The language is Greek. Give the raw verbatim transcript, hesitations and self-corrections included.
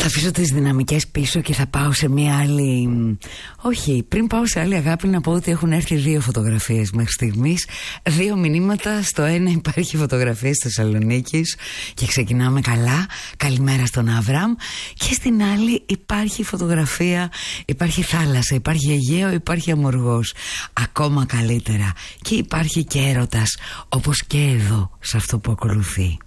αφήσω τις δυναμικές πίσω και θα πάω σε μια άλλη... Όχι, πριν πάω σε άλλη αγάπη να πω ότι έχουν έρθει δύο φωτογραφίες μέχρι στιγμής. Δύο μηνύματα. Στο ένα υπάρχει φωτογραφία της Θεσσαλονίκης και ξεκινάμε καλά. Καλημέρα στον Αβραμ. Και στην άλλη υπάρχει φωτογραφία, υπάρχει θάλασσα, υπάρχει Αιγαίο, υπάρχει Αμοργός. Ακόμα καλύτερα. Και υπάρχει και έρωτας, όπως και εδώ σε αυτό που ακολουθεί.